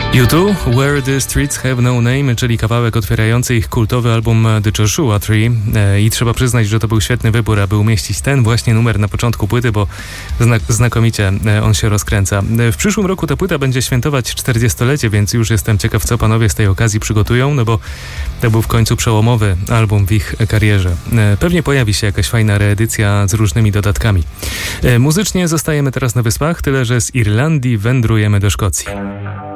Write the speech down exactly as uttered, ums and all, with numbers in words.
U two, Where the Streets Have No Name, czyli kawałek otwierający ich kultowy album The Joshua Tree. I trzeba przyznać, że to był świetny wybór, aby umieścić ten właśnie numer na początku płyty, bo znak- znakomicie on się rozkręca. W przyszłym roku ta płyta będzie świętować czterdziestolecie, więc już jestem ciekaw, co panowie z tej okazji przygotują, no bo to był w końcu przełomowy album w ich karierze. Pewnie pojawi się jakaś fajna reedycja z różnymi dodatkami. Muzycznie zostajemy teraz na Wyspach, tyle że z Irlandii wędrujemy do Szkocji.